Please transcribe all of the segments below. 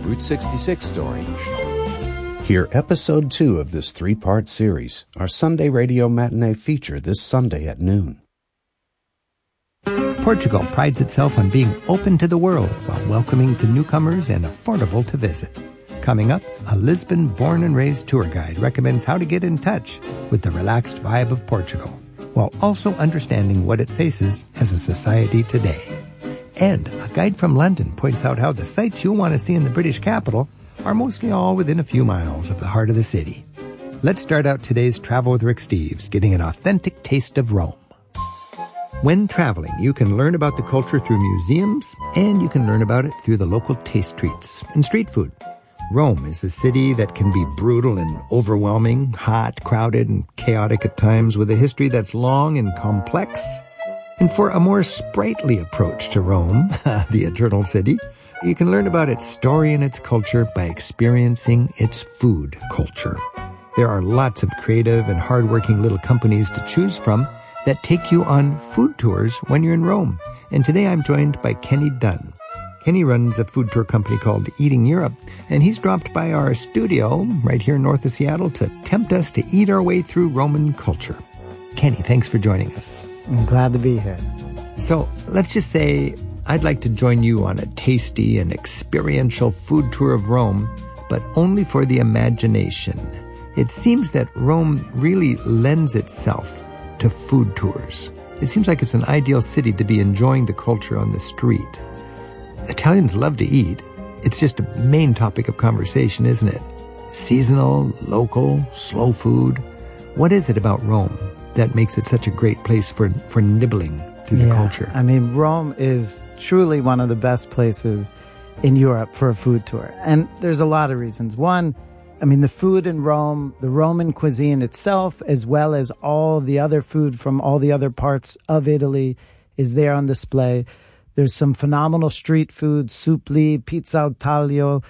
Route 66 story. Hear Episode 2 of this 3-part series, our Sunday radio matinee feature this Sunday at noon. Portugal prides itself on being open to the world while welcoming to newcomers and affordable to visit. Coming up, a Lisbon born and raised tour guide recommends how to get in touch with the relaxed vibe of Portugal, while also understanding what it faces as a society today. And a guide from London points out how the sights you'll want to see in the British capital are mostly all within a few miles of the heart of the city. Let's start out today's Travel with Rick Steves, getting an authentic taste of Rome. When traveling, you can learn about the culture through museums, and you can learn about it through the local taste treats and street food. Rome is a city that can be brutal and overwhelming, hot, crowded, and chaotic at times, with a history that's long and complex. And for a more sprightly approach to Rome, the eternal city, you can learn about its story and its culture by experiencing its food culture. There are lots of creative and hardworking little companies to choose from that take you on food tours when you're in Rome. And today I'm joined by Kenny Dunn. Kenny runs a food tour company called Eating Europe, and he's dropped by our studio right here north of Seattle to tempt us to eat our way through Roman culture. Kenny, thanks for joining us. I'm glad to be here. So let's just say I'd like to join you on a tasty and experiential food tour of Rome, but only for the imagination. It seems that Rome really lends itself to food tours. It seems like it's an ideal city to be enjoying the culture on the street. Italians love to eat. It's just a main topic of conversation, isn't it? Seasonal, local, slow food. What is it about Rome that makes it such a great place for nibbling through the culture? I mean, Rome is truly one of the best places in Europe for a food tour. And there's a lot of reasons. One, I mean, the food in Rome, the Roman cuisine itself, as well as all the other food from all the other parts of Italy is there on display. There's some phenomenal street food, supli, pizza al taglio,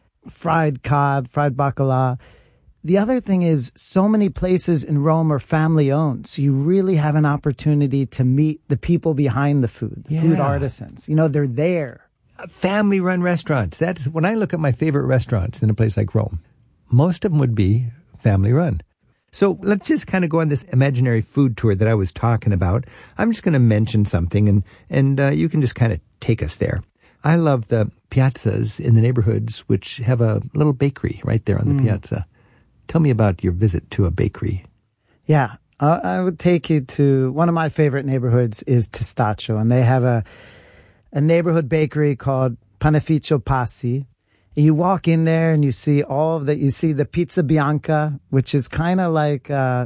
fried cod, fried bacala. The other thing is so many places in Rome are family owned. So you really have an opportunity to meet the people behind the food, the food artisans. You know, they're there. Family run restaurants. That's when I look at my favorite restaurants in a place like Rome, most of them would be family run. So let's just kind of go on this imaginary food tour that I was talking about. I'm just going to mention something and you can just kind of take us there. I love the piazzas in the neighborhoods which have a little bakery right there on the piazza. Tell me about your visit to a bakery. Yeah, I would take you to one of my favorite neighborhoods is Testaccio, and they have a neighborhood bakery called Panificio Passi. And you walk in there and you see you see the pizza bianca, which is kind of like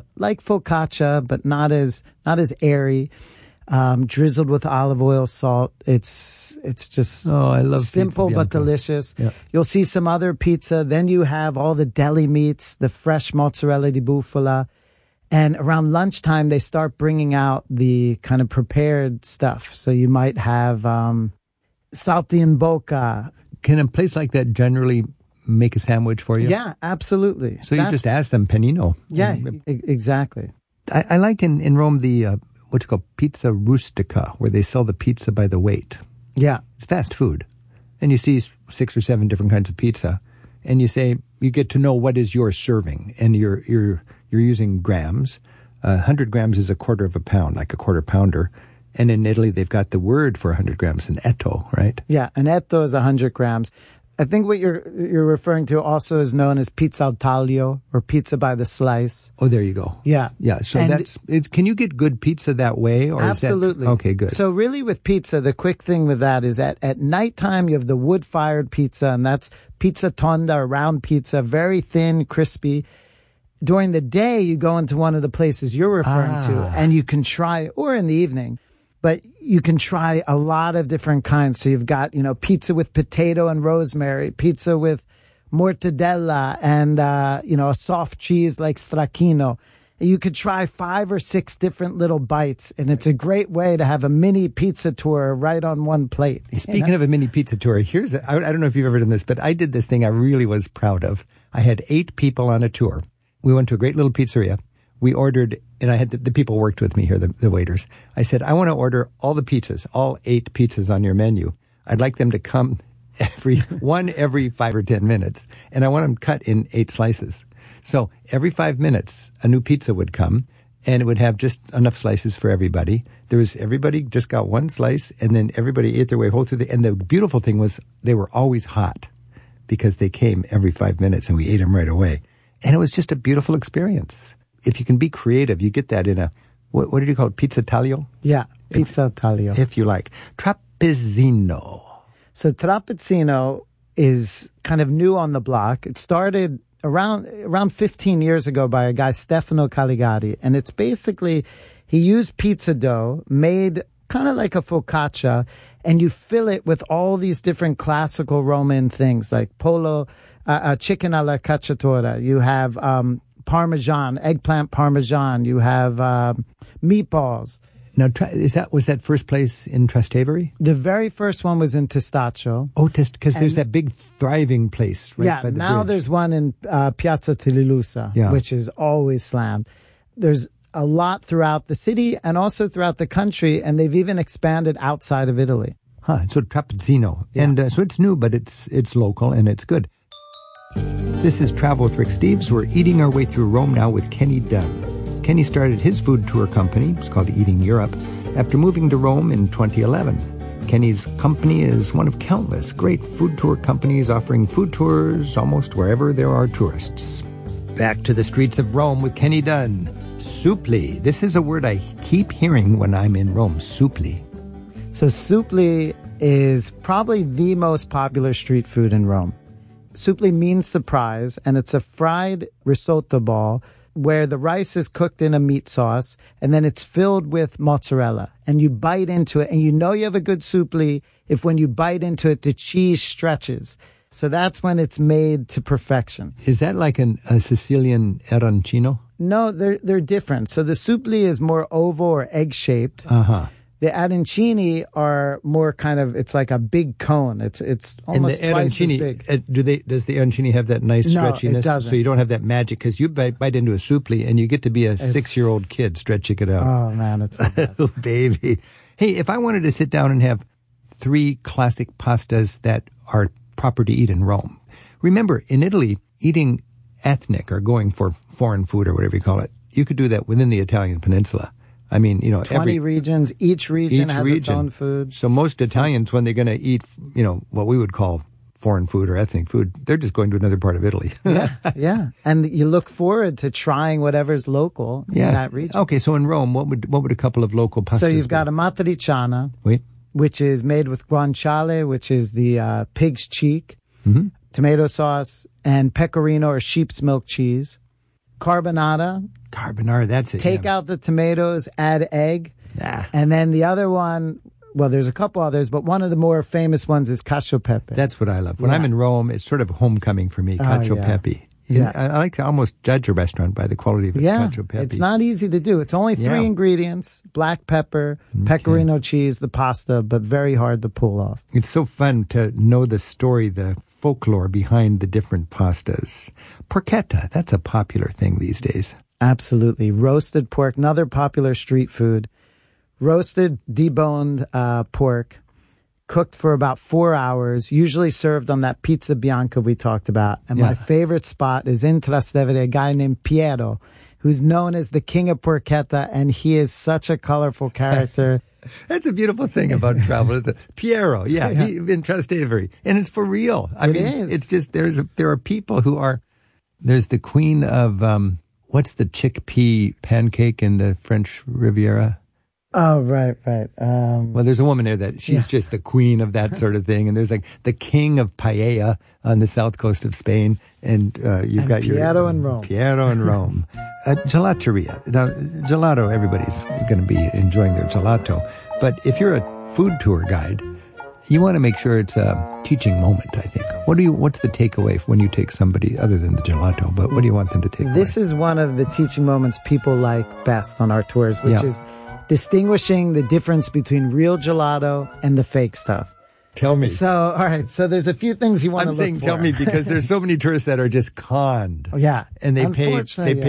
focaccia, but not as airy. Drizzled with olive oil, salt. It's just I love simple but delicious. Yeah. You'll see some other pizza. Then you have all the deli meats, the fresh mozzarella di bufala. And around lunchtime, they start bringing out the kind of prepared stuff. So you might have salti in bocca. Can a place like that generally make a sandwich for you? Yeah, absolutely. So you just ask them panino. Yeah, exactly. I like in Rome the what you call pizza rustica, where they sell the pizza by the weight. Yeah. It's fast food. And you see 6 or 7 different kinds of pizza. And you get to know what is your serving. And you're using grams. 100 grams is a quarter of a pound, like a quarter pounder. And in Italy, they've got the word for 100 grams, an etto, right? Yeah, an etto is 100 grams. I think what you're referring to also is known as pizza al taglio or pizza by the slice. Oh, there you go. Yeah. Yeah, so can you get good pizza that way? Or absolutely. Okay, good. So really with pizza, the quick thing with that is at nighttime, you have the wood-fired pizza, and that's pizza tonda, or round pizza, very thin, crispy. During the day, you go into one of the places you're referring to, and you can try, or in the evening, but you can try a lot of different kinds. So you've got, pizza with potato and rosemary, pizza with mortadella and, a soft cheese like stracchino. You could try 5 or 6 different little bites, and it's a great way to have a mini pizza tour right on one plate. Speaking of a mini pizza tour, I don't know if you've ever done this, but I did this thing I really was proud of. I had 8 people on a tour. We went to a great little pizzeria. We ordered, and I had the people worked with me here, the waiters. I said, I want to order all the pizzas, all 8 pizzas on your menu. I'd like them to come every 5 or 10 minutes, and I want them cut in 8 slices. So every 5 minutes, a new pizza would come, and it would have just enough slices for everybody. Everybody just got one slice, and then everybody ate their way whole through and the beautiful thing was they were always hot because they came every 5 minutes and we ate them right away. And it was just a beautiful experience. If you can be creative, you get that in a, what did you call it? Pizza taglio? Yeah, pizza taglio. If you like. Trapezzino. So trapezzino is kind of new on the block. It started around 15 years ago by a guy, Stefano Caligari. And it's basically, he used pizza dough made kind of like a focaccia, and you fill it with all these different classical Roman things like chicken alla cacciatora. You have parmesan, eggplant parmesan. You have meatballs. Now, was that first place in Trastevere? The very first one was in Testaccio. Oh, because there's that big thriving place right by the now bridge. There's one in Piazza Tililusa, which is always slammed. There's a lot throughout the city and also throughout the country, and they've even expanded outside of Italy. So Trapezzino. Yeah. And so it's new, but it's local and it's good. This is Travel with Rick Steves. We're eating our way through Rome now with Kenny Dunn. Kenny started his food tour company, it's called Eating Europe, after moving to Rome in 2011. Kenny's company is one of countless great food tour companies offering food tours almost wherever there are tourists. Back to the streets of Rome with Kenny Dunn. Supli. This is a word I keep hearing when I'm in Rome. Supli. So supli is probably the most popular street food in Rome. Supli means surprise, and it's a fried risotto ball where the rice is cooked in a meat sauce, and then it's filled with mozzarella. And you bite into it, and you know you have a good supli if when you bite into it, the cheese stretches. So that's when it's made to perfection. Is that like a Sicilian arancino? No, they're different. So the supli is more oval or egg-shaped. Uh-huh. The arancini are more kind of, it's like a big cone. It's almost twice as big. Does the arancini have that nice stretchiness? No, it doesn't. So you don't have that magic, because you bite into a supli and you get to be a 6-year-old kid stretching it out. Oh, man, it's the best. Oh, baby. Hey, if I wanted to sit down and have 3 classic pastas that are proper to eat in Rome. Remember, in Italy, eating ethnic or going for foreign food or whatever you call it, you could do that within the Italian peninsula. I mean, 20 regions, each region has its own food. So most Italians, when they're going to eat, what we would call foreign food or ethnic food, they're just going to another part of Italy. Yeah. And you look forward to trying whatever's local in that region. Okay, so in Rome, what would a couple of local pastas So you've got a matriciana, which is made with guanciale, which is the pig's cheek, tomato sauce, and pecorino or sheep's milk cheese. Carbonara, that's it. Take out the tomatoes, add egg. And then the other one, well, there's a couple others, but one of the more famous ones is cacio e pepe. That's what I love. When I'm in Rome, it's sort of homecoming for me, cacio e pepe. Yeah. I like to almost judge a restaurant by the quality of its cacio e pepe. It's not easy to do. It's only 3 ingredients: black pepper, pecorino cheese, the pasta, but very hard to pull off. It's so fun to know the story, the folklore behind the different pastas. Porchetta, that's a popular thing these days. Absolutely. Roasted pork, another popular street food. Roasted, deboned pork, cooked for about 4 hours, usually served on that pizza bianca we talked about. And my favorite spot is in Trastevere, a guy named Piero, who's known as the king of porchetta, and he is such a colorful character. That's a beautiful thing about travel, isn't it? Piero, he in Trastevere. And it's for real. I mean, it's just, there are people who are, there's the queen of, what's the chickpea pancake in the French Riviera? Oh, right. Well, there's a woman there that she's just the queen of that sort of thing. And there's like the king of paella on the south coast of Spain. And you've got Piero in Rome. Piero in Rome. Gelateria. Now, gelato, everybody's going to be enjoying their gelato. But if you're a food tour guide, you want to make sure it's a teaching moment, I think. What's the takeaway when you take somebody other than the gelato? But what do you want them to take away? This is one of the teaching moments people like best on our tours, which is distinguishing the difference between real gelato and the fake stuff. Tell me. So, all right. So there's a few things you want to look for. I'm saying tell me because there's so many tourists that are just conned. Yeah. And they pay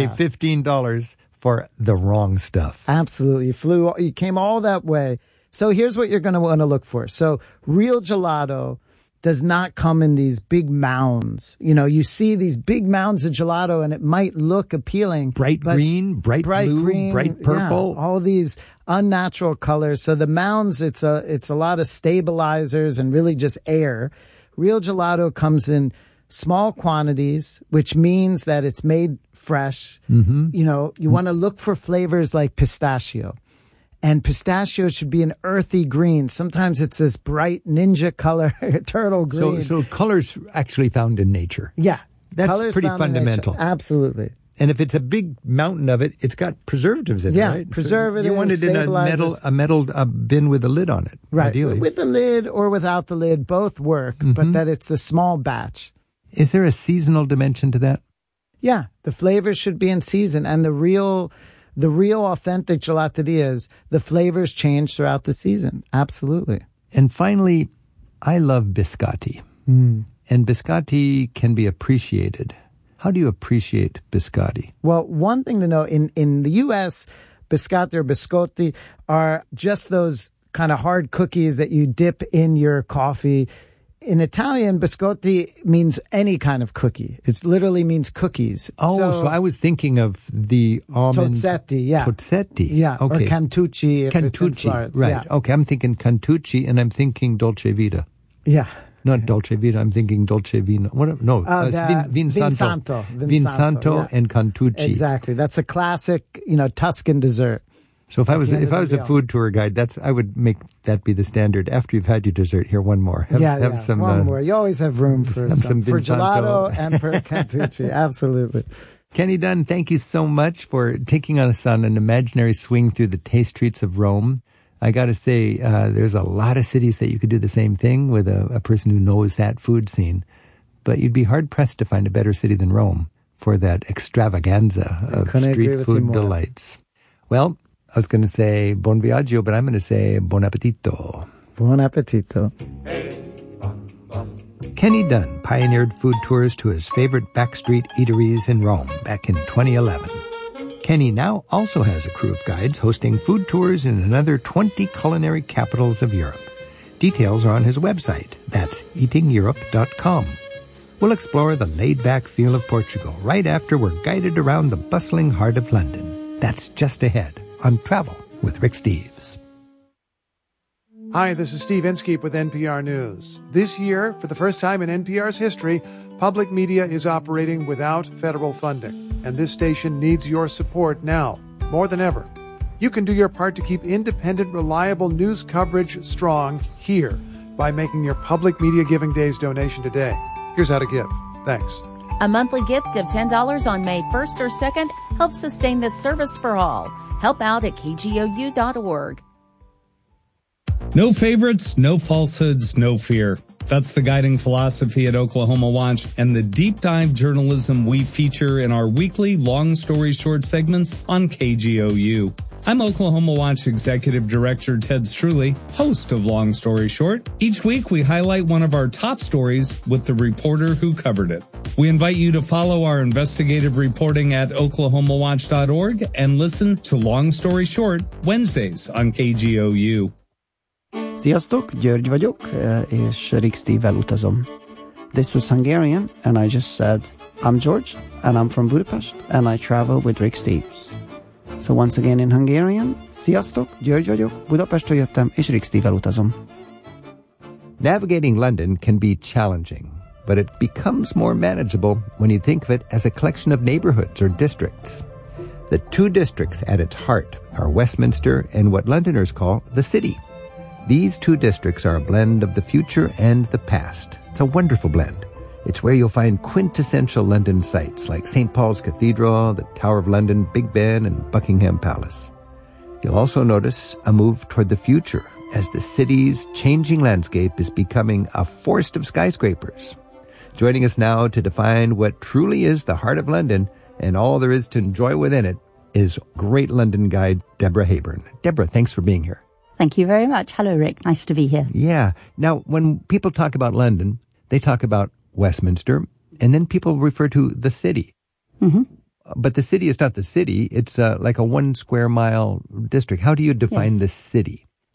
$15 for the wrong stuff. Absolutely. You came all that way. So here's what you're going to want to look for. So real gelato does not come in these big mounds. You know, you see these big mounds of gelato and it might look appealing. Bright green, bright blue, green, bright purple. Yeah, all these unnatural colors. So the mounds, it's a lot of stabilizers and really just air. Real gelato comes in small quantities, which means that it's made fresh. Mm-hmm. You know, you want to look for flavors like pistachio. And pistachio should be an earthy green. Sometimes it's this bright ninja color, turtle green. So colors actually found in nature. Yeah. That's colors pretty found in fundamental. nature. Absolutely. And if it's a big mountain of it, it's got preservatives in it, Yeah, right? preservatives, So you want it in a metal bin with a lid on it, right? Ideally. With the lid or without the lid, both work, but that it's a small batch. Is there a seasonal dimension to that? Yeah, the flavors should be in season, and the real authentic gelaterias, the flavors change throughout the season. Absolutely. And finally, I love biscotti. And biscotti can be appreciated. How do you appreciate biscotti? Well, one thing to know, in the U.S., biscotti or biscotti are just those kind of hard cookies that you dip in your coffee. In Italian, biscotti means any kind of cookie. It literally means cookies. Oh, so I was thinking of the almond... Tozzetti, yeah. Tozzetti. Yeah, okay. or Cantucci if it's in Cantucci, Florence. right. Yeah. Okay, I'm thinking Cantucci, and I'm thinking Dolce Vita. Yeah. Not Dolce Vita, I'm thinking Dolce Vino. What? No, Vinsanto. Vinsanto Yeah. and Cantucci. Exactly. That's a classic, Tuscan dessert. So if I was a food tour guide, I would make that be the standard. After you've had your dessert, here one more. Have some one more. You always have room for gelato and for Cantucci. Absolutely. Kenny Dunn, thank you so much for taking us on an imaginary swing through the taste treats of Rome. I got to say, there's a lot of cities that you could do the same thing with a person who knows that food scene. But you'd be hard-pressed to find a better city than Rome for that extravaganza of street food delights. Well, I was going to say buon viaggio, but I'm going to say buon appetito. Buon appetito. Kenny Dunn pioneered food tours to his favorite backstreet eateries in Rome back in 2011. Kenny now also has a crew of guides hosting food tours in another 20 culinary capitals of Europe. Details are on his website. That's eatingeurope.com. We'll explore the laid-back feel of Portugal right after we're guided around the bustling heart of London. That's just ahead on Travel with Rick Steves. Hi, this is Steve Inskeep with NPR News. This year, for the first time in NPR's history, public media is operating without federal funding. And this station needs your support now, more than ever. You can do your part to keep independent, reliable news coverage strong here by making your Public Media Giving Days donation today. Here's how to give. Thanks. A monthly gift of $10 on May 1st or 2nd helps sustain this service for all. Help out at kgou.org. No favorites, no falsehoods, no fear. That's the guiding philosophy at Oklahoma Watch and the deep dive journalism we feature in our weekly long story short segments on KGOU. I'm Oklahoma Watch Executive Director Ted Struley, host of Long Story Short. Each week we highlight one of our top stories with the reporter who covered it. We invite you to follow our investigative reporting at oklahomawatch.org and listen to Long Story Short Wednesdays on KGOU. Sziasztok, György vagyok, és Rick Steve-vel utazom. This was Hungarian, and I just said, I'm George, and I'm from Budapest, and I travel with Rick Steves. So once again in Hungarian, sziasztok, György vagyok, Budapestről jöttem, és Rick Steve-vel utazom. Navigating London can be challenging, but it becomes more manageable when you think of it as a collection of neighborhoods or districts. The two districts at its heart are Westminster and what Londoners call the City. These two districts are a blend of the future and the past. It's a wonderful blend. It's where you'll find quintessential London sites like St. Paul's Cathedral, the Tower of London, Big Ben, and Buckingham Palace. You'll also notice a move toward the future as the city's changing landscape is becoming a forest of skyscrapers. Joining us now to define what truly is the heart of London and all there is to enjoy within it is great London guide Deborah Hayburn. Deborah, thanks for being here. Thank you very much. Hello, Rick. Nice to be here. Yeah. Now, when people talk about London, they talk about Westminster, and then people refer to the city. Mm-hmm. But the city is not the city. It's like a 1 square mile district. How do you define the city?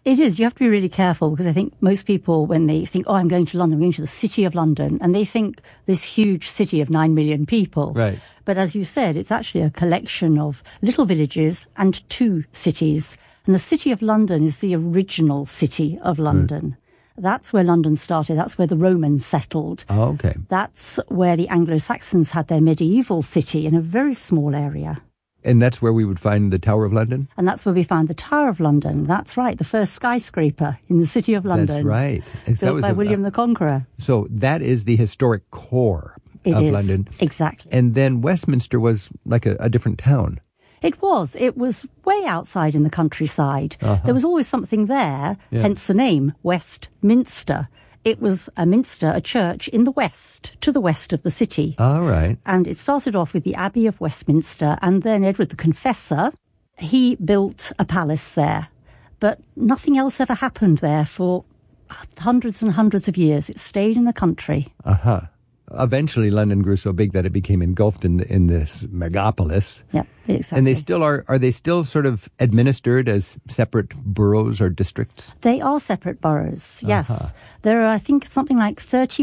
It is. You have to be really careful because I think most people, when they think, I'm going to London, I'm going to the City of London, and they think this huge city of 9 million people. Right. But as you said, it's actually a collection of little villages and 2 cities. And the City of London is the original City of London. That's where London started. That's where the Romans settled. Oh, okay. That's where the Anglo-Saxons had their medieval city in a very small area. And that's where we would find the Tower of London? And that's where we found the Tower of London. That's right, the first skyscraper in the City of London. That's right. Built by William the Conqueror. So that is the historic core of London. Exactly. And then Westminster was like a different town. It was way outside in the countryside. There was always something there, hence the name, Westminster. It was a minster, a church in the west, to the west of the city. All right. And it started off with the Abbey of Westminster, and then Edward the Confessor, he built a palace there. But nothing else ever happened there for hundreds and hundreds of years. It stayed in the country. Eventually, London grew so big that it became engulfed in this megapolis. Yeah, exactly. And they still are they still sort of administered as separate boroughs or districts? They are separate boroughs, yes. There are, I think, something like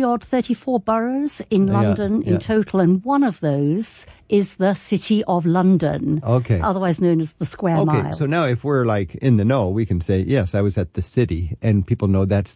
34 boroughs in London in total, and one of those is the City of London, otherwise known as the Square Mile. Okay, so now if we're like in the know, we can say, yes, I was at the city, and people know that's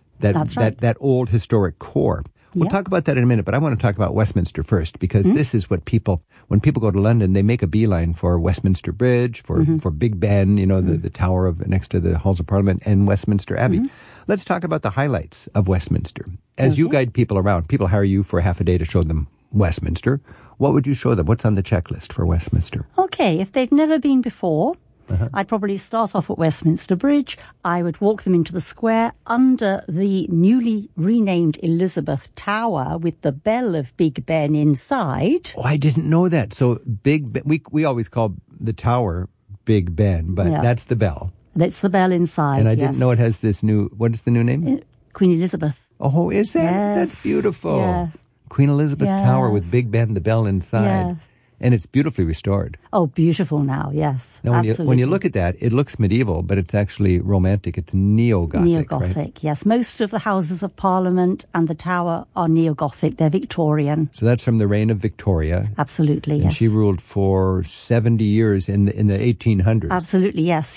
that old historic core. We'll talk about that in a minute, but I want to talk about Westminster first, because this is what when people go to London, they make a beeline for Westminster Bridge, for Big Ben, the tower next to the Halls of Parliament, and Westminster Abbey. Let's talk about the highlights of Westminster. As you guide people around, people hire you for half a day to show them Westminster. What would you show them? What's on the checklist for Westminster? Okay, if they've never been before, I'd probably start off at Westminster Bridge. I would walk them into the square under the newly renamed Elizabeth Tower with the bell of Big Ben inside. Oh, I didn't know that. So Big Ben, we always call the tower Big Ben, but that's the bell. That's the bell inside, and I didn't know it has this what is the new name? Queen Elizabeth. Oh, is that? Yes. That's beautiful. Yes. Queen Elizabeth Tower with Big Ben, the bell inside. Yes. And it's beautifully restored. Oh, beautiful now, yes. Now, when you look at that, it looks medieval, but it's actually romantic. It's neo-Gothic. Neo-Gothic, right? Yes. Most of the Houses of Parliament and the Tower are neo-Gothic. They're Victorian. So that's from the reign of Victoria. Absolutely, yes. And she ruled for 70 years in the 1800s. Absolutely, yes.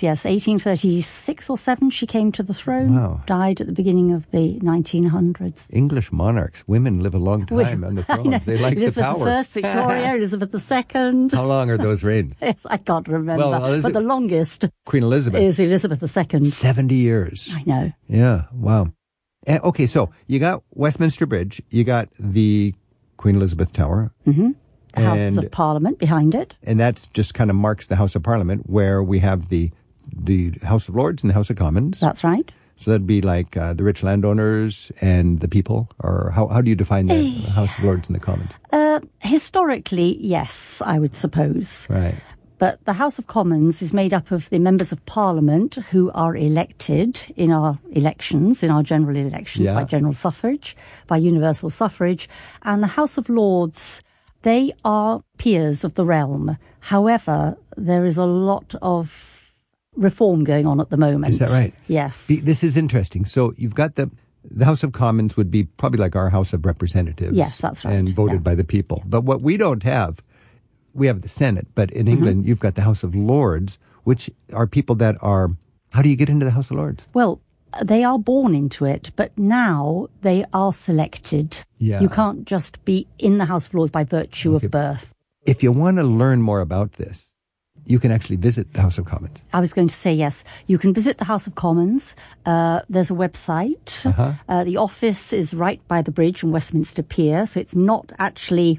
1836 or 7, she came to the throne. Wow. Died at the beginning of the 1900s. English monarchs, women live a long time on the throne. They like Elizabeth the power. Elizabeth I, Victoria, Elizabeth II. How long are those reigns? Yes, I can't remember. Well, but the longest Queen Elizabeth is Elizabeth II. 70 years. I know. Yeah, wow. Okay, so you got Westminster Bridge, you got the Queen Elizabeth Tower. The Houses of Parliament behind it. And that just kind of marks the House of Parliament, where we have the House of Lords and the House of Commons. That's right. So that'd be like the rich landowners and the people, or how do you define the House of Lords and the Commons? Historically, yes, I would suppose. Right. But the House of Commons is made up of the members of Parliament who are elected in our elections, in our general elections, by general suffrage, by universal suffrage. And the House of Lords, they are peers of the realm. However, there is a lot of reform going on at the moment. Is that right? Yes. This is interesting. So you've got the House of Commons would be probably like our House of Representatives. Yes, that's right. And voted by the people. But what we don't have, we have the Senate, but in England you've got the House of Lords, which are people that are, how do you get into the House of Lords? Well, they are born into it, but now they are selected. Yeah. You can't just be in the House of Lords by virtue of birth. If you want to learn more about this, you can actually visit the House of Commons. I was going to say, yes. You can visit the House of Commons. There's a website. The office is right by the bridge in Westminster Pier, so it's not actually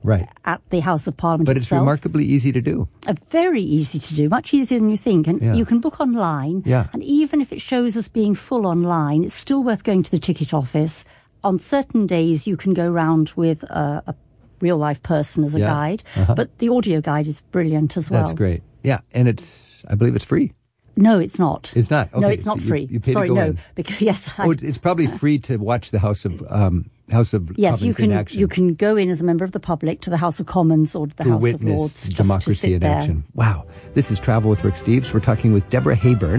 at the House of Parliament But itself. it's remarkably easy to do. Very easy to do, much easier than you think. And you can book online. Yeah. And even if it shows as being full online, it's still worth going to the ticket office. On certain days, you can go round with a real-life person as a guide. But the audio guide is brilliant as well. That's great. Yeah, and I believe it's free. No, it's not. It's not? Okay, No, it's so not free. You pay Sorry, to go no. in. Because, yes. It's probably free to watch the House of Yes, Commons in action. you can go in as a member of the public to the House of Commons or to the to House witness of Lords. democracy just to sit in there. action. Wow. This is Travel with Rick Steves. We're talking with Deborah Hayburn,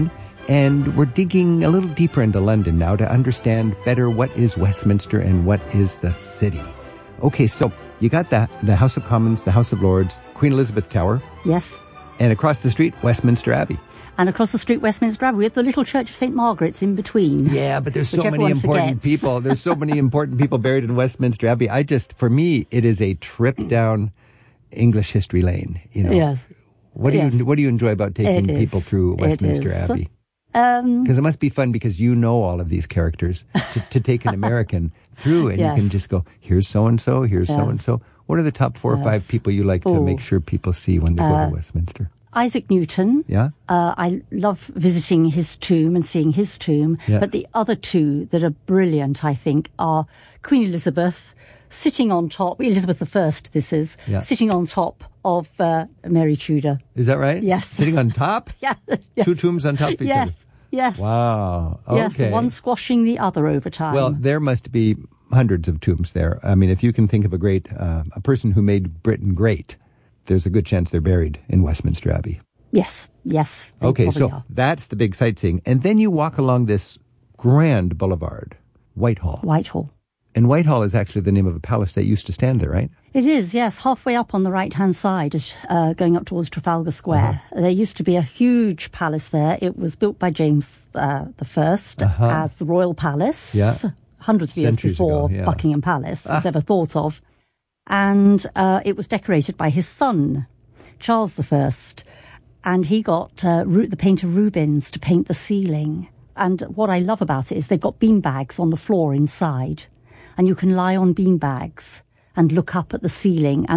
And we're digging a little deeper into London now to understand better what is Westminster and what is the city. Okay, so you got the House of Commons, the House of Lords, Queen Elizabeth Tower. Yes. And across the street, Westminster Abbey. And across the street, Westminster Abbey, with the little Church of St. Margaret's in between. Yeah, but there's so many important people. There's so many important people buried in Westminster Abbey. For me, it is a trip down English history lane. Yes. What do you enjoy about taking people through Westminster Abbey? Because it must be fun because you know all of these characters to take an American through, and you can just go, here's so-and-so, here's so-and-so. What are the top 4 or 5 people you like to make sure people see when they go to Westminster? Isaac Newton. Yeah. I love visiting his tomb and seeing his tomb. Yeah. But the other 2 that are brilliant, I think, are Queen Elizabeth sitting on top, Elizabeth I, sitting on top of Mary Tudor. Is that right? Yes. Sitting on top? Yes. 2 tombs on top of each other? Yes. Wow. Okay. Yes, one squashing the other over time. Well, there must be hundreds of tombs there. I mean, if you can think of a person who made Britain great, there's a good chance they're buried in Westminster Abbey. Yes. Okay, so that's the big sightseeing. And then you walk along this grand boulevard, Whitehall. And Whitehall is actually the name of a palace that used to stand there, right? It is, yes. Halfway up on the right-hand side, going up towards Trafalgar Square. There used to be a huge palace there. It was built by James I as the Royal Palace, hundreds of years before Buckingham Palace was ever thought of. And it was decorated by his son, Charles I. And he got the painter Rubens to paint the ceiling. And what I love about it is they've got beanbags on the floor inside. And you can lie on beanbags and look up at the ceiling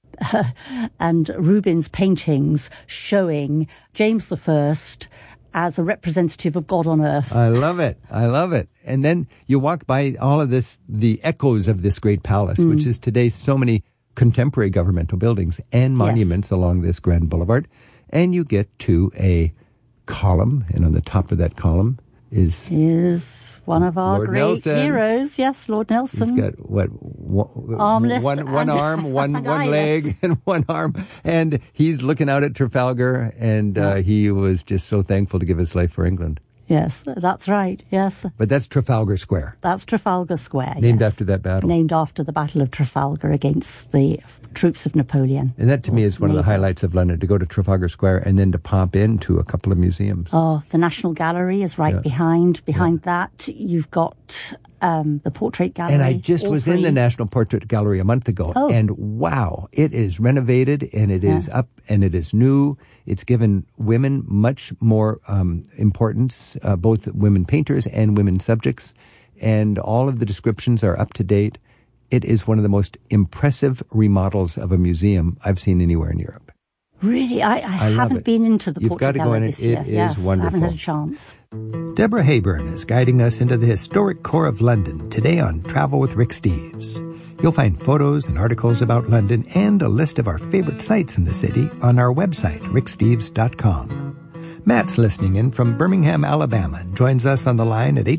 and Rubens' paintings showing James I as a representative of God on earth. I love it. And then you walk by all of this, the echoes of this great palace, which is today so many contemporary governmental buildings and monuments along this grand boulevard. And you get to a column, and on the top of that column is one of our Lord great Nelson. Heroes. Yes, Lord Nelson. He's got armless, one arm, one leg, and one arm, and he's looking out at Trafalgar, and he was just so thankful to give his life for England. Yes, that's right. Yes, but that's Trafalgar Square. That's Trafalgar Square. Named after that battle. Named after the Battle of Trafalgar against the troops of Napoleon. And that to me is one of the highlights of London, to go to Trafalgar Square and then to pop into a couple of museums. Oh, the National Gallery is right behind. Behind that, you've got the Portrait Gallery. And I just was in the National Portrait Gallery a month ago, and wow, it is renovated, and it is up, and it is new. It's given women much more importance, both women painters and women subjects, and all of the descriptions are up to date. It is one of the most impressive remodels of a museum I've seen anywhere in Europe. Really? I haven't been into the Portrait Gallery this year. It is wonderful. I haven't had a chance. Deborah Hayburn is guiding us into the historic core of London today on Travel with Rick Steves. You'll find photos and articles about London and a list of our favorite sites in the city on our website, ricksteves.com. Matt's listening in from Birmingham, Alabama, and joins us on the line at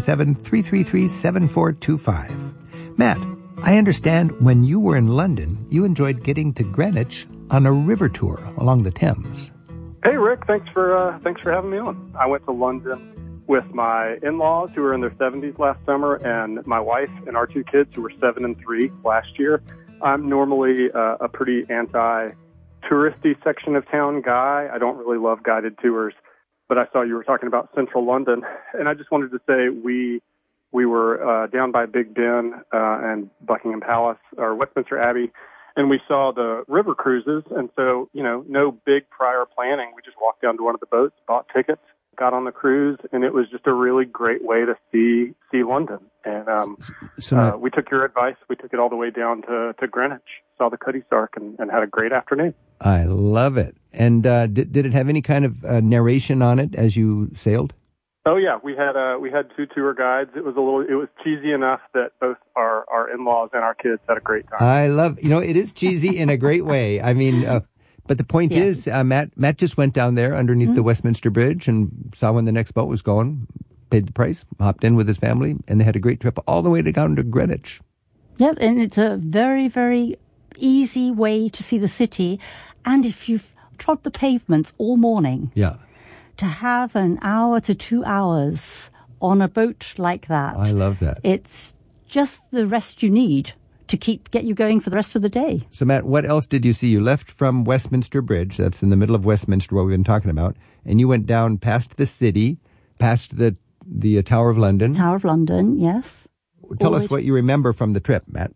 877-333-7425. Matt, I understand when you were in London, you enjoyed getting to Greenwich on a river tour along the Thames. Hey, Rick. Thanks for having me on. I went to London with my in-laws who were in their 70s last summer and my wife and our 2 kids who were 7 and 3 last year. I'm normally a pretty anti-touristy section of town guy. I don't really love guided tours, but I saw you were talking about central London, and I just wanted to say we were down by Big Ben and Buckingham Palace, or Westminster Abbey, and we saw the river cruises. And so, no big prior planning. We just walked down to one of the boats, bought tickets, got on the cruise, and it was just a really great way to see London. And we took your advice. We took it all the way down to Greenwich, saw the Cutty Sark, and had a great afternoon. I love it. And did it have any kind of narration on it as you sailed? Oh yeah, we had 2 tour guides. It was cheesy enough that both our in-laws and our kids had a great time. I love, it is cheesy in a great way. I mean, but the point is, Matt just went down there underneath the Westminster Bridge and saw when the next boat was going, paid the price, hopped in with his family, and they had a great trip all the way down to Greenwich. Yeah, and it's a very, very easy way to see the city. And if you've trod the pavements all morning, to have an hour to 2 hours on a boat like that. I love that. It's just the rest you need to get you going for the rest of the day. So, Matt, what else did you see? You left from Westminster Bridge, that's in the middle of Westminster, what we've been talking about, and you went down past the city, past the Tower of London. Tower of London, yes. Tell us what you remember from the trip, Matt.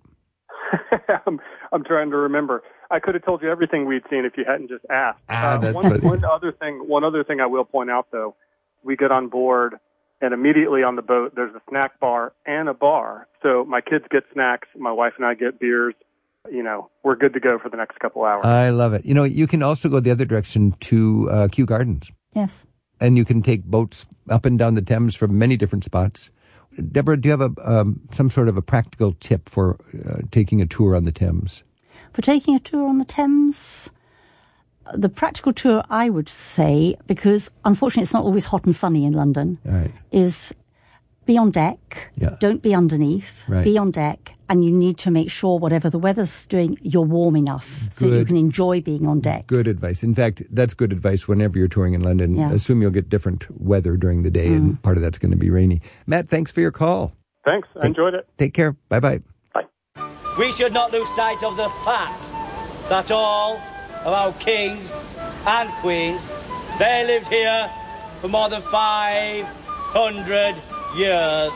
I'm trying to remember. I could have told you everything we'd seen if you hadn't just asked. One other thing I will point out, though, we get on board, and immediately on the boat, there's a snack bar and a bar. So my kids get snacks, my wife and I get beers. You know, we're good to go for the next couple hours. I love it. You know, you can also go the other direction to Kew Gardens. Yes. And you can take boats up and down the Thames from many different spots. Deborah, do you have some sort of a practical tip for taking a tour on the Thames? For taking a tour on the Thames, the practical tour, I would say, because unfortunately it's not always hot and sunny in London, is be on deck. Yeah. Don't be underneath. Right. Be on deck, and you need to make sure whatever the weather's doing, you're warm enough so you can enjoy being on deck. Good advice. In fact, that's good advice whenever you're touring in London. Yeah. Assume you'll get different weather during the day, and part of that's going to be rainy. Matt, thanks for your call. Thanks. I enjoyed it. Take care. Bye-bye. Bye. We should not lose sight of the fact that all of our kings and queens, they lived here for more than 500 years.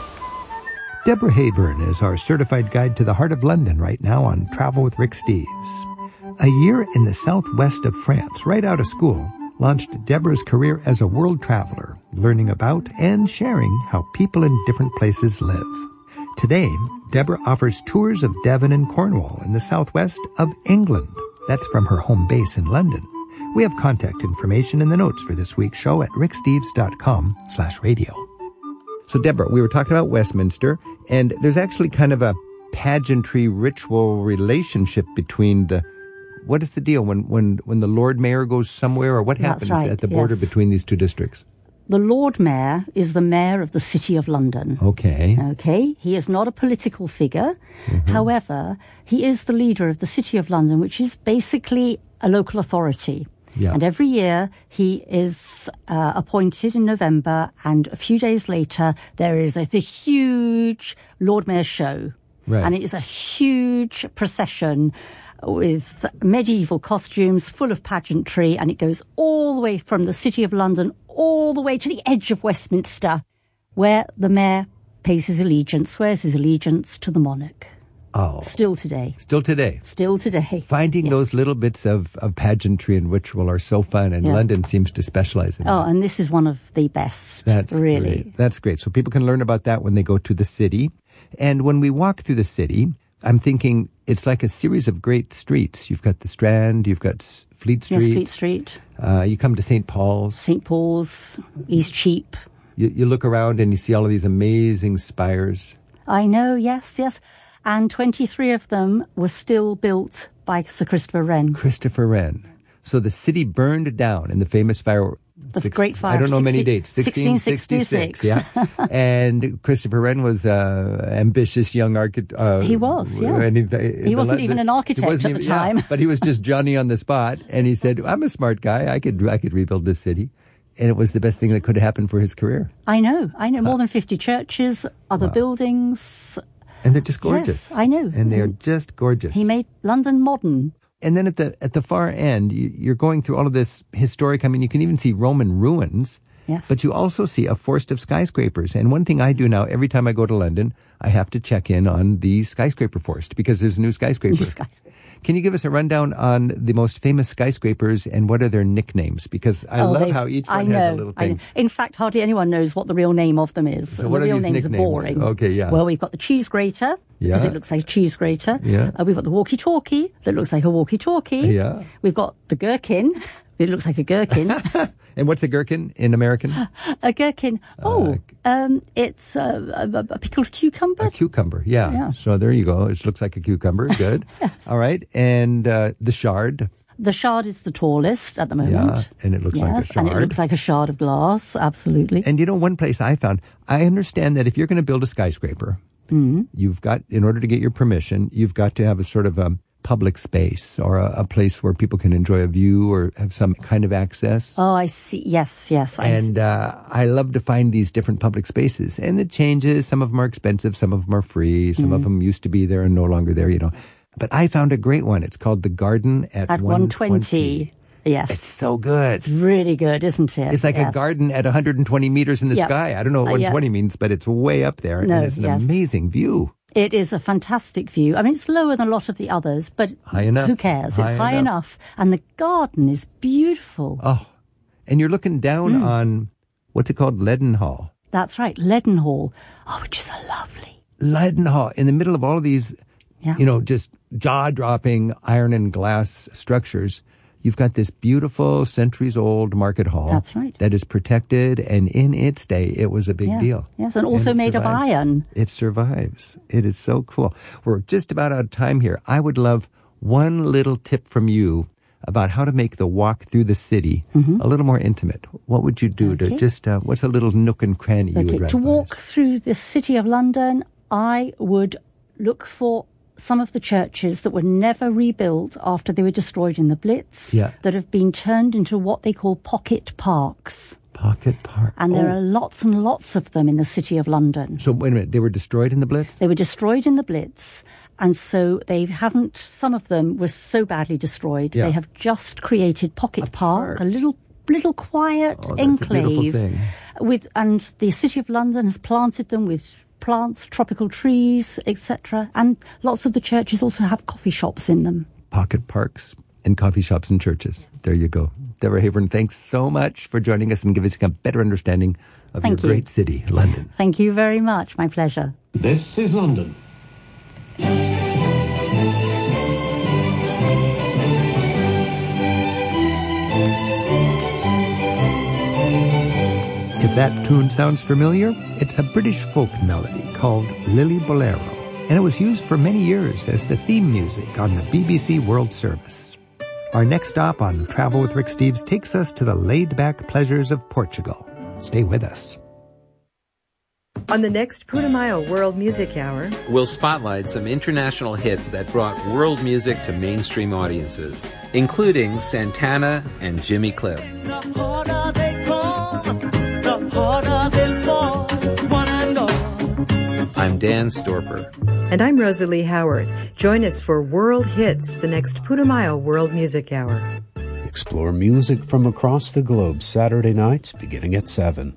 Deborah Hayburn is our certified guide to the heart of London right now on Travel with Rick Steves. A year in the southwest of France, right out of school, launched Deborah's career as a world traveler, learning about and sharing how people in different places live. Today, Deborah offers tours of Devon and Cornwall in the southwest of England. That's from her home base in London. We have contact information in the notes for this week's show at ricksteves.com/radio. So, Deborah, we were talking about Westminster, and there's actually kind of a pageantry ritual relationship between what is the deal when the Lord Mayor goes somewhere, or what happens at the border between these two districts? The Lord Mayor is the mayor of the City of London. Okay. He is not a political figure. However, he is the leader of the City of London, which is basically a local authority. Yeah. And every year he is appointed in November, and a few days later there is the huge Lord Mayor show. Right. And it is a huge procession with medieval costumes full of pageantry, and it goes all the way from the City of London all the way to the edge of Westminster, where the mayor pays his allegiance, swears his allegiance to the monarch. Oh. Still today. Still today. Finding those little bits of pageantry and ritual are so fun, and London seems to specialize in that. Oh, and this is one of the best. That's really great. That's great. So people can learn about that when they go to the city. And when we walk through the city, I'm thinking it's like a series of great streets. You've got the Strand, you've got Fleet Street. Yes, Fleet Street. You come to St. Paul's. St. Paul's, East Cheap. You look around and you see all of these amazing spires. I know, yes. And 23 of them were still built by Sir Christopher Wren. Christopher Wren. So the city burned down in the famous fire. The Great Fire. I don't know many dates. 1666. Yeah. And Christopher Wren was an ambitious young architect. He was, yeah. And he wasn't even an architect at the time. But he was just Johnny on the spot. And he said, I'm a smart guy. I could rebuild this city. And it was the best thing that could have happened for his career. I know. More than 50 churches, other buildings. And they're just gorgeous. Yes, I know. And they're just gorgeous. He made London modern. And then at the far end, you're going through all of this historic, you can even see Roman ruins. Yes. But you also see a forest of skyscrapers. And one thing I do now, every time I go to London, I have to check in on the skyscraper forest because there's a new skyscraper. Can you give us a rundown on the most famous skyscrapers and what are their nicknames? Because I love how each one has a little thing. In fact, hardly anyone knows what the real name of them is. So what the real are these names nicknames? are boring. Okay, yeah. Well, we've got the cheese grater, because it looks like a cheese grater. Yeah. We've got the walkie-talkie, that looks like a walkie-talkie. Yeah. We've got the gherkin. It looks like a gherkin. And what's a gherkin in American? A gherkin. It's a pickled cucumber. A cucumber, yeah. So there you go. It looks like a cucumber. Good. Yes. All right. And the shard. The shard is the tallest at the moment. Yeah, and it looks like a shard. And it looks like a shard of glass, absolutely. And one place I found, I understand that if you're going to build a skyscraper, you've got, in order to get your permission, you've got to have a sort of public space or a place where people can enjoy a view or have some kind of access. Oh, I see. Yes. I love to find these different public spaces. And it changes. Some of them are expensive. Some of them are free. Some of them used to be there and no longer there, But I found a great one. It's called The Garden at 120. Yes. It's so good. It's really good, isn't it? It's like a garden at 120 meters in the sky. I don't know what 120 means, but it's way up there. And it's an amazing view. It is a fantastic view. I mean, it's lower than a lot of the others, but high enough. Who cares? It's high enough. And the garden is beautiful. Oh, and you're looking down on, what's it called? Leadenhall. That's right, Leadenhall. Oh, which is lovely. Leadenhall, in the middle of all of these, just jaw-dropping iron and glass structures. You've got this beautiful, centuries-old market hall. That's right. That is protected, and in its day, it was a big deal. Yes, and also made of iron. It survives. It is so cool. We're just about out of time here. I would love one little tip from you about how to make the walk through the city a little more intimate. What would you do to just, what's a little nook and cranny you would recommend? To walk through the city of London, I would look for some of the churches that were never rebuilt after they were destroyed in the Blitz, that have been turned into what they call pocket parks. Pocket park. And there are lots and lots of them in the city of London. So wait a minute, they were destroyed in the Blitz? They were destroyed in the Blitz, and so they haven't, some of them were so badly destroyed, they have just created Pocket Park, a little quiet enclave. And the city of London has planted them with plants, tropical trees, etc. And lots of the churches also have coffee shops in them. Pocket parks and coffee shops and churches. There you go. Deborah Haburn, thanks so much for joining us and giving us a better understanding of your great city, London. Thank you very much. My pleasure. This is London. If that tune sounds familiar, it's a British folk melody called Lily Bolero, and it was used for many years as the theme music on the BBC World Service. Our next stop on Travel with Rick Steves takes us to the laid-back pleasures of Portugal. Stay with us. On the next Putumayo World Music Hour, we'll spotlight some international hits that brought world music to mainstream audiences, including Santana and Jimmy Cliff. I'm Dan Storper. And I'm Rosalie Howarth. Join us for World Hits, the next Putumayo World Music Hour. Explore music from across the globe Saturday nights beginning at 7.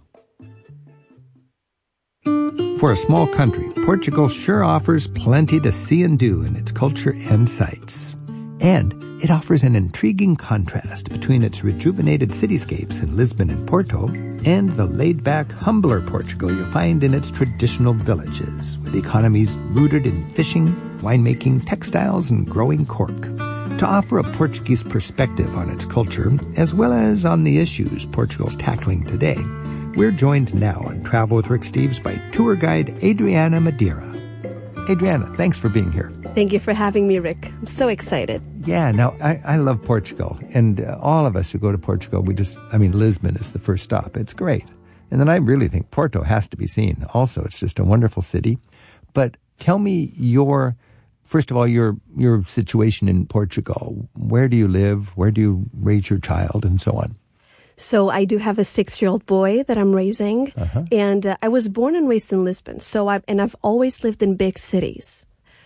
For a small country, Portugal sure offers plenty to see and do in its culture and sights. And it offers an intriguing contrast between its rejuvenated cityscapes in Lisbon and Porto and the laid-back, humbler Portugal you find in its traditional villages, with economies rooted in fishing, winemaking, textiles, and growing cork. To offer a Portuguese perspective on its culture, as well as on the issues Portugal's tackling today, we're joined now on Travel with Rick Steves by tour guide Adriana Madeira. Adriana, thanks for being here. Thank you for having me, Rick. I'm so excited. Yeah, now, I love Portugal. And all of us who go to Portugal, Lisbon is the first stop. It's great. And then I really think Porto has to be seen. Also, it's just a wonderful city. But tell me first of all, your situation in Portugal. Where do you live? Where do you raise your child? And so on. So I do have a 6-year-old boy that I'm raising. And I was born and raised in Lisbon. I've always lived in big cities.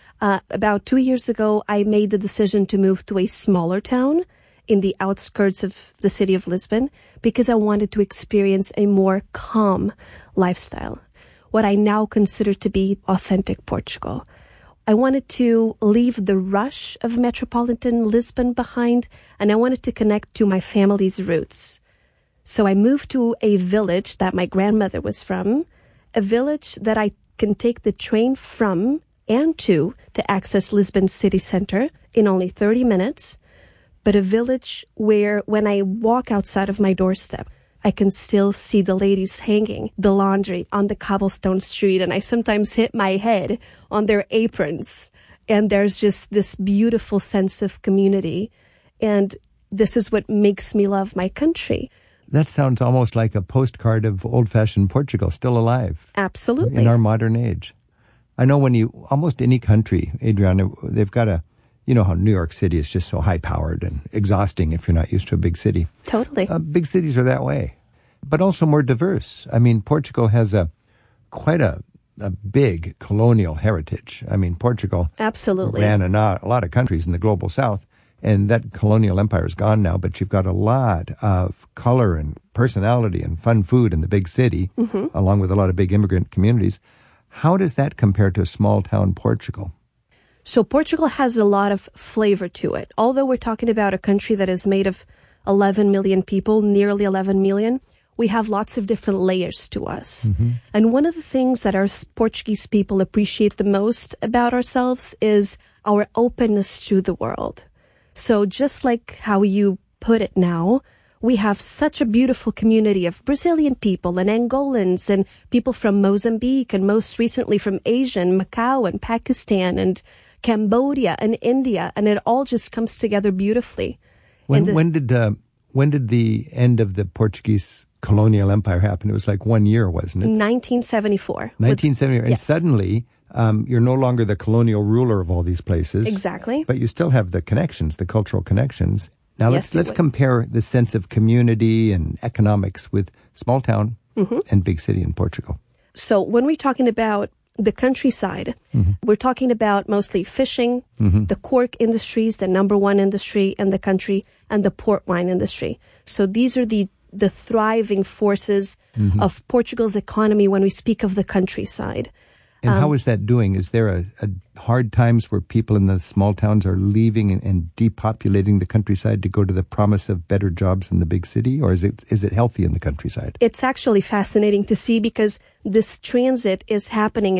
About 2 years ago, I made the decision to move to a smaller town in the outskirts of the city of Lisbon because I wanted to experience a more calm lifestyle, what I now consider to be authentic Portugal. I wanted to leave the rush of metropolitan Lisbon behind, and I wanted to connect to my family's roots. So I moved to a village that my grandmother was from, a village that I can take the train from and to access Lisbon city center in only 30 minutes, but a village where when I walk outside of my doorstep, I can still see the ladies hanging the laundry on the cobblestone street, and I sometimes hit my head on their aprons, and there's just this beautiful sense of community, and this is what makes me love my country. That sounds almost like a postcard of old-fashioned Portugal still alive. Absolutely. In our modern age. I know almost any country, Adriana, they've got a You know how New York City is just so high-powered and exhausting if you're not used to a big city. Totally. Big cities are that way, but also more diverse. I mean, Portugal has quite a big colonial heritage. I mean, Portugal absolutely ran a lot of countries in the global south, and that colonial empire is gone now, but you've got a lot of color and personality and fun food in the big city, along with a lot of big immigrant communities. How does that compare to a small-town Portugal? So Portugal has a lot of flavor to it. Although we're talking about a country that is made of 11 million people, nearly 11 million, we have lots of different layers to us. And one of the things that our Portuguese people appreciate the most about ourselves is our openness to the world. So just like how you put it now, we have such a beautiful community of Brazilian people and Angolans and people from Mozambique and most recently from Asia and Macau and Pakistan and Cambodia and India, and it all just comes together beautifully. When did the end of the Portuguese colonial empire happen? It was like 1 year, wasn't it? 1974. 1974. And yes. Suddenly, you're no longer the colonial ruler of all these places. Exactly. But you still have the connections, the cultural connections. Now Yes, let's compare the sense of community and economics with small town and big city in Portugal. So when we're talking about the countryside, we're talking about mostly fishing, the cork industry is the number one industry in the country, and the port wine industry. So these are the thriving forces of Portugal's economy when we speak of the countryside. And how is that doing? Is there a hard times where people in the small towns are leaving and depopulating the countryside to go to the promise of better jobs in the big city? Or is it healthy in the countryside? It's actually fascinating to see because this transit is happening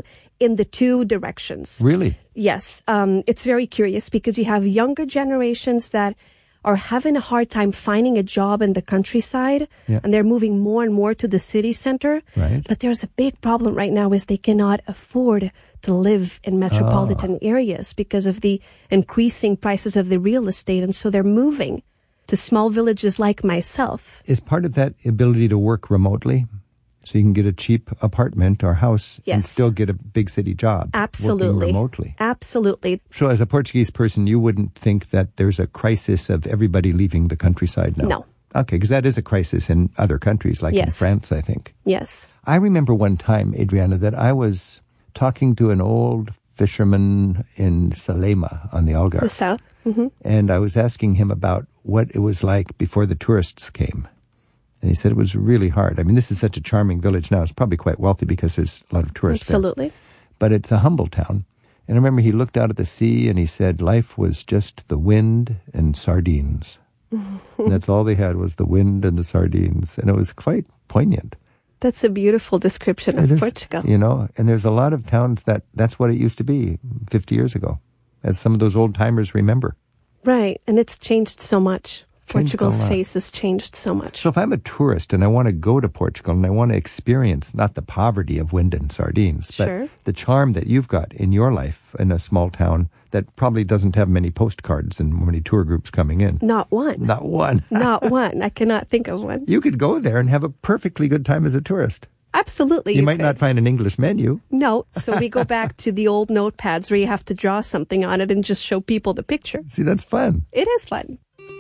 in the two directions. Really? Yes. It's very curious because you have younger generations that are having a hard time finding a job in the countryside, and they're moving more and more to the city center. Right. But there's a big problem right now is they cannot afford to live in metropolitan areas because of the increasing prices of the real estate, and so they're moving to small villages like myself. Is part of that ability to work remotely? So you can get a cheap apartment or house and still get a big city job. Absolutely. Working remotely. Absolutely. So as a Portuguese person, you wouldn't think that there's a crisis of everybody leaving the countryside now? No. Okay, because that is a crisis in other countries, like in France, I think. Yes. I remember one time, Adriana, that I was talking to an old fisherman in Salema on the Algarve. The south. And I was asking him about what it was like before the tourists came. And he said it was really hard. I mean, this is such a charming village now. It's probably quite wealthy because there's a lot of tourists Absolutely. there. But it's a humble town. And I remember he looked out at the sea and he said life was just the wind and sardines. And that's all they had was the wind and the sardines. And it was quite poignant. That's a beautiful description of Portugal. You know, and there's a lot of towns that's what it used to be 50 years ago, as some of those old timers remember. Right. And it's changed so much. Portugal's face has changed so much. So if I'm a tourist and I want to go to Portugal and I want to experience not the poverty of wind and sardines, but the charm that you've got in your life in a small town that probably doesn't have many postcards and many tour groups coming in. Not one. Not one. Not one. I cannot think of one. You could go there and have a perfectly good time as a tourist. Absolutely. You might not find an English menu. No. So we go back to the old notepads where you have to draw something on it and just show people the picture. See, that's fun. It is fun.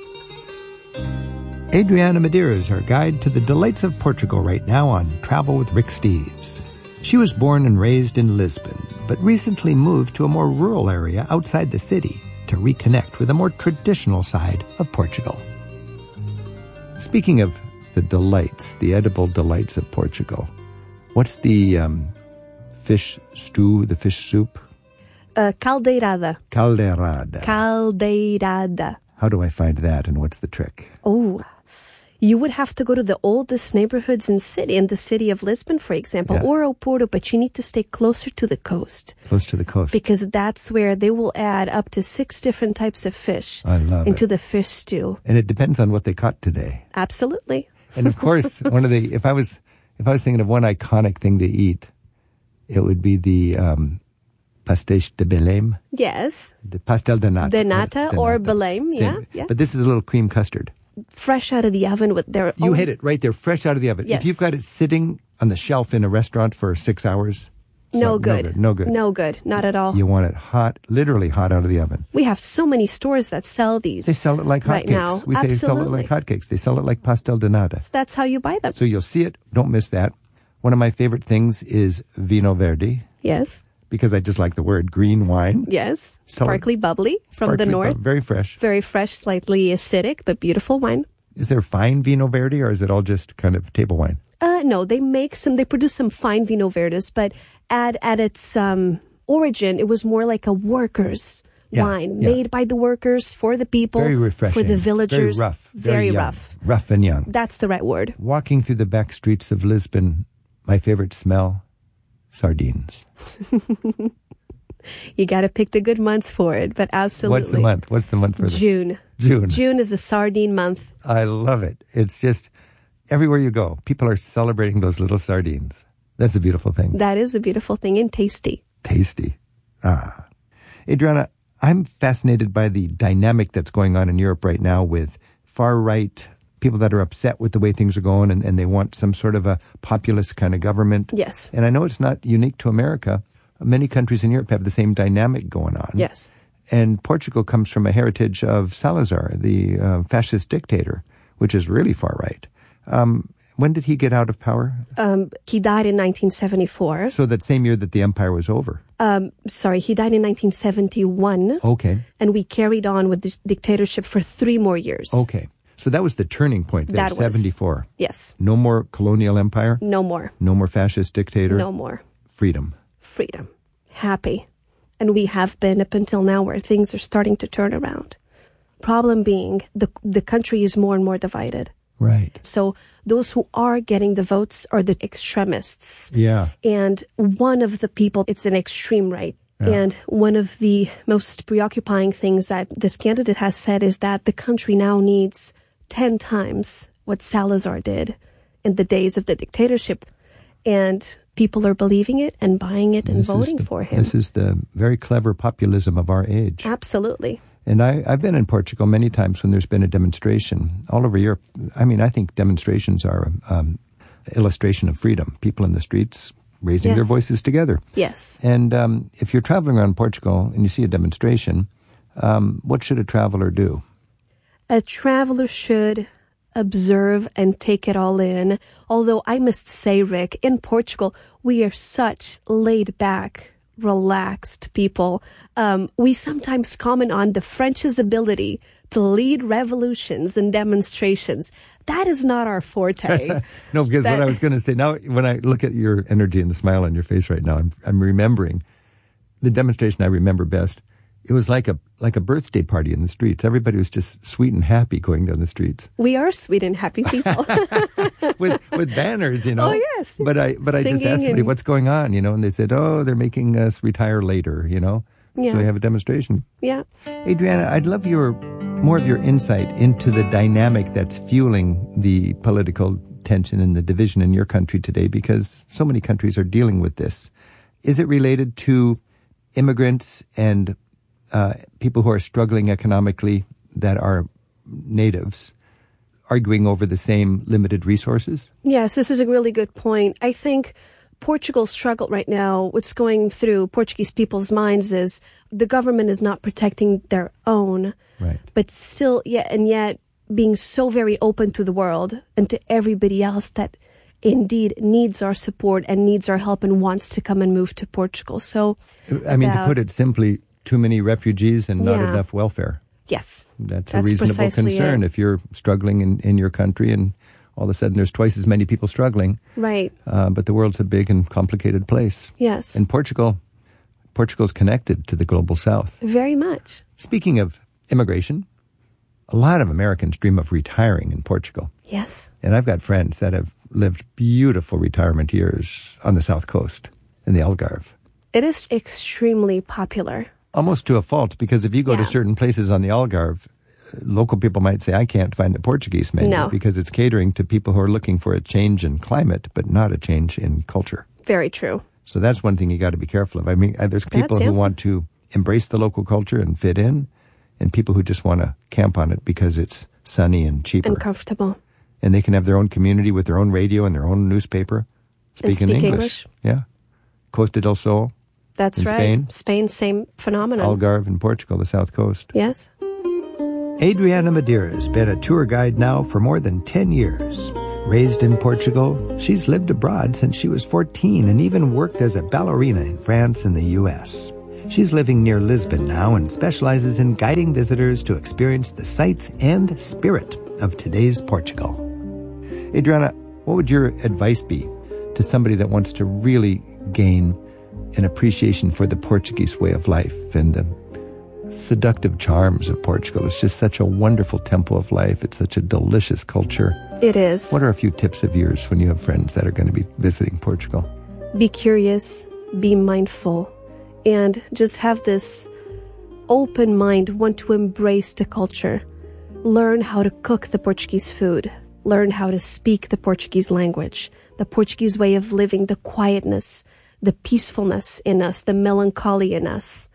Adriana Madeira is our guide to the delights of Portugal right now on Travel with Rick Steves. She was born and raised in Lisbon, but recently moved to a more rural area outside the city to reconnect with a more traditional side of Portugal. Speaking of the delights, the edible delights of Portugal, what's the fish stew, the fish soup? Caldeirada. Caldeirada. Caldeirada. How do I find that, and what's the trick? Oh, you would have to go to the oldest neighborhoods in the city of Lisbon, for example, or Oporto, but you need to stay closer to the coast. Close to the coast. Because that's where they will add up to 6 different types of fish into the fish stew. And it depends on what they caught today. Absolutely. And of course, if I was thinking of one iconic thing to eat, it would be the pastéis de Belém. Yes. The pastel de nata. De nata or Belém, yeah. But this is a little cream custard. Fresh out of the oven with their hit it right there, fresh out of the oven. Yes. If you've got it sitting on the shelf in a restaurant for 6 hours, No good. No good. No good. Not at all. You want it hot, literally hot out of the oven. We have so many stores that sell these. They sell it like hotcakes. Right now. We say they sell it like hotcakes. They sell it like pastel de nata. That's how you buy them. So you'll see it. Don't miss that. One of my favorite things is vino verde. Yes. Because I just like the word green wine. Yes. Sparkly bubbly from the north. Very fresh. Very fresh, slightly acidic, but beautiful wine. Is there fine vino verde or is it all just kind of table wine? No, they produce some fine vino verdes, but at its origin, it was more like a worker's wine made by the workers for the people. Very refreshing. For the villagers. Very rough. Very rough. Rough and young. That's the right word. Walking through the back streets of Lisbon, my favorite smell, sardines. You got to pick the good months for it, but absolutely. What's the month? What's the month for June. June. June is a sardine month. I love it. It's just everywhere you go, people are celebrating those little sardines. That's a beautiful thing. That is a beautiful thing and tasty. Tasty. Adriana, I'm fascinated by the dynamic that's going on in Europe right now with far-right people that are upset with the way things are going and they want some sort of a populist kind of government. Yes. And I know it's not unique to America. Many countries in Europe have the same dynamic going on. Yes. And Portugal comes from a heritage of Salazar, the fascist dictator, which is really far-right. When did he get out of power? He died in 1974. So that same year that the empire was over? He died in 1971. Okay. And we carried on with this dictatorship for 3 more years. Okay. So that was the turning point there, 74. Yes. No more colonial empire? No more. No more fascist dictator? No more. Freedom. Freedom. Happy. And we have been up until now where things are starting to turn around. Problem being, the country is more and more divided. Right. So those who are getting the votes are the extremists. Yeah. And one of the people, it's an extreme right. Yeah. And one of the most preoccupying things that this candidate has said is that the country now needs 10 times what Salazar did in the days of the dictatorship. And people are believing it and buying it and voting for him. This is the very clever populism of our age. Absolutely. And I've been in Portugal many times when there's been a demonstration all over Europe. I mean, I think demonstrations are an illustration of freedom. People in the streets raising their voices together. Yes. And if you're traveling around Portugal and you see a demonstration, what should a traveler do? A traveler should observe and take it all in. Although I must say, Rick, in Portugal, we are such laid-back, relaxed people. We sometimes comment on the French's ability to lead revolutions and demonstrations. That is not our forte. No, because what I was going to say, now when I look at your energy and the smile on your face right now, I'm remembering the demonstration I remember best. It was like a birthday party in the streets. Everybody was just sweet and happy going down the streets. We are sweet and happy people. with banners, you know. Oh, yes. But I just asked somebody, what's going on, you know, and they said, oh, they're making us retire later, you know. Yeah. So they have a demonstration. Yeah. Adriana, I'd love more of your insight into the dynamic that's fueling the political tension and the division in your country today, because so many countries are dealing with this. Is it related to immigrants and people who are struggling economically that are natives arguing over the same limited resources? Yes, this is a really good point. I think Portugal's struggle right now, what's going through Portuguese people's minds is the government is not protecting their own, right? But still, yet being so very open to the world and to everybody else that indeed needs our support and needs our help and wants to come and move to Portugal. So, I mean, to put it simply, too many refugees and not enough welfare. Yes. That's a reasonable concern if you're struggling in your country and all of a sudden there's twice as many people struggling. Right. But the world's a big and complicated place. Yes. And Portugal's connected to the global south. Very much. Speaking of immigration, a lot of Americans dream of retiring in Portugal. Yes. And I've got friends that have lived beautiful retirement years on the south coast in the Algarve. It is extremely popular. Almost to a fault, because if you go to certain places on the Algarve, local people might say, I can't find a Portuguese menu because it's catering to people who are looking for a change in climate, but not a change in culture. Very true. So that's one thing you got to be careful of. I mean, there's people who want to embrace the local culture and fit in, and people who just want to camp on it because it's sunny and cheaper. And comfortable. And they can have their own community with their own radio and their own newspaper. Speak English. Yeah. Costa del Sol. That's right. Spain. Spain, same phenomenon. Algarve in Portugal, the south coast. Yes. Adriana Madeira has been a tour guide now for more than 10 years. Raised in Portugal, she's lived abroad since she was 14 and even worked as a ballerina in France and the U.S. She's living near Lisbon now and specializes in guiding visitors to experience the sights and spirit of today's Portugal. Adriana, what would your advice be to somebody that wants to really gain an appreciation for the Portuguese way of life and the seductive charms of Portugal? It's just such a wonderful temple of life. It's such a delicious culture. It is. What are a few tips of yours when you have friends that are going to be visiting Portugal? Be curious, be mindful, and just have this open mind, want to embrace the culture. Learn how to cook the Portuguese food. Learn how to speak the Portuguese language, the Portuguese way of living, the quietness, the peacefulness in us, the melancholy in us.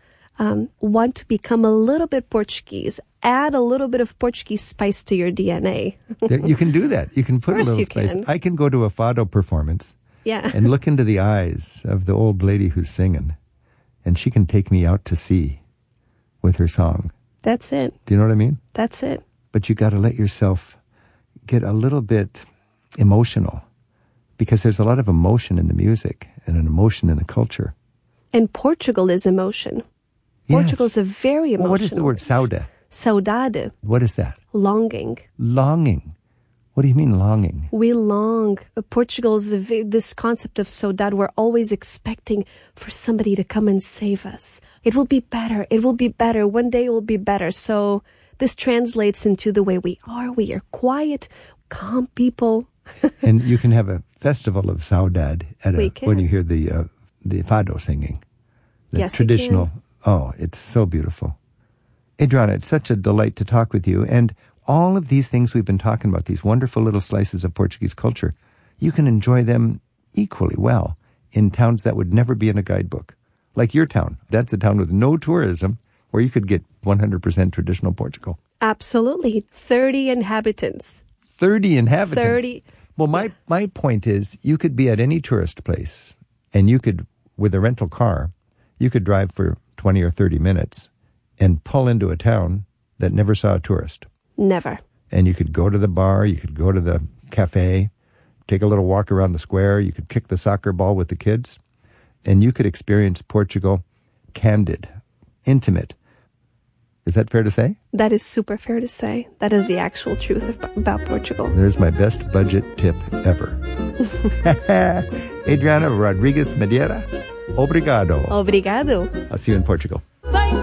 Want to become a little bit Portuguese. Add a little bit of Portuguese spice to your DNA. You can do that. You can put a little spice. Can. I can go to a fado performance and look into the eyes of the old lady who's singing, and she can take me out to sea with her song. That's it. Do you know what I mean? That's it. But you got to let yourself get a little bit emotional, because there's a lot of emotion in the music and an emotion in the culture. And Portugal is emotion. Yes. Portugal is a very emotional. Well, what is the word saudade? Saudade. What is that? Longing. Longing. What do you mean longing? We long. Portugal is this concept of saudade. We're always expecting for somebody to come and save us. It will be better. It will be better. One day it will be better. So this translates into the way we are. We are quiet, calm people. And you can have a festival of saudade when you hear the fado singing. The traditional. Oh, it's so beautiful. Adriana, it's such a delight to talk with you. And all of these things we've been talking about, these wonderful little slices of Portuguese culture, you can enjoy them equally well in towns that would never be in a guidebook. Like your town. That's a town with no tourism where you could get 100% traditional Portugal. Absolutely. 30 inhabitants. 30 inhabitants? 30. Well, my point is, you could be at any tourist place, and you could, with a rental car, you could drive for 20 or 30 minutes and pull into a town that never saw a tourist. Never. And you could go to the bar, you could go to the cafe, take a little walk around the square, you could kick the soccer ball with the kids, and you could experience Portugal candid, intimate. Is that fair to say? That is super fair to say. That is the actual truth about Portugal. There's my best budget tip ever. Adriana Rodriguez Madeira, obrigado. Obrigado. I'll see you in Portugal.